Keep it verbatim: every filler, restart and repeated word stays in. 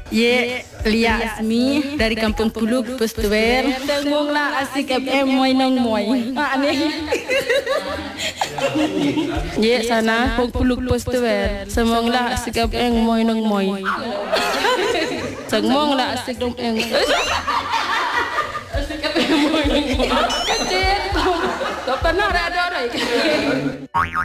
Ye, Lia Asmi dari Kampung Puluk Pustuwer. Tengunglah asik F M moy nong moy. Ah ni. Ye sana Puluk Pustuwer. Semonglah asik F M moy nong moy. Semonglah asik dong eng. Asik F M moy nong moy. Kecil. Tak pernah ada orang.